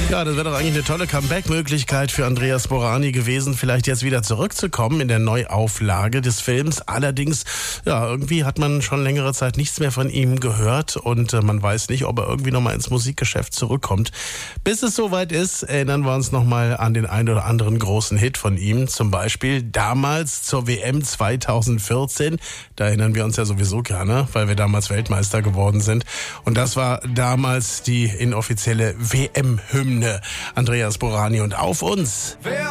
Ja, das wäre doch eigentlich eine tolle Comeback-Möglichkeit für Andreas Borani gewesen, vielleicht jetzt wieder zurückzukommen in der Neuauflage des Films. Allerdings, ja, irgendwie hat man schon längere Zeit nichts mehr von ihm gehört und man weiß nicht, ob er irgendwie nochmal ins Musikgeschäft zurückkommt. Bis es soweit ist, erinnern wir uns nochmal an den ein oder anderen großen Hit von ihm. Zum Beispiel damals zur WM 2014. Da erinnern wir uns ja sowieso gerne, weil wir damals Weltmeister geworden sind. Und das war damals die inoffizielle WM-Hymne. Andreas Borani und Auf uns.